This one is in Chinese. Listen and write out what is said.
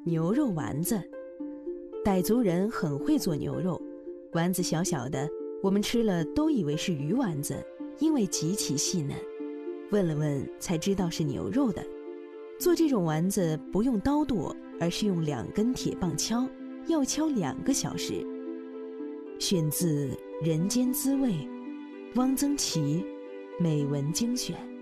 牛肉丸子。傣族人很会做牛肉，丸子小小的，我们吃了都以为是鱼丸子，因为极其细嫩。问了问才知道是牛肉的。做这种丸子不用刀剁，而是用2根铁棒敲，要敲2个小时。选自《人间滋味》，汪曾祺美文精选。